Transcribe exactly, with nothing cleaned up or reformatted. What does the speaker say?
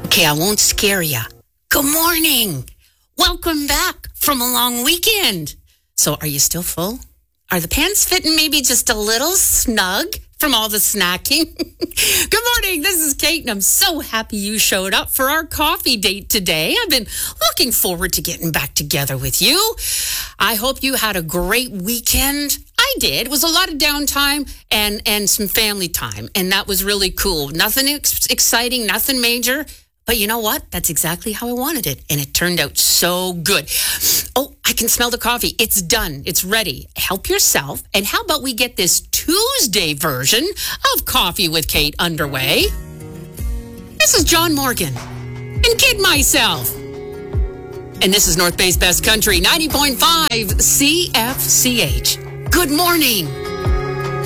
Okay, I won't scare ya. Good morning. Welcome back from a long weekend. So are you still full? Are the pants fitting maybe just a little snug from all the snacking? Good morning. This is Kate, and I'm so happy you showed up for our coffee date today. I've been looking forward to getting back together with you. I hope you had a great weekend. I did. It was a lot of downtime and, and some family time, and that was really cool. Nothing ex- exciting, nothing major. But you know what? That's exactly how I wanted it. And it turned out so good. Oh, I can smell the coffee. It's done. It's ready. Help yourself. And how about we get this Tuesday version of Coffee with Kate underway? This is John Morgan and Kid Myself. And this is North Bay's Best Country, ninety point five C F C H. Good morning.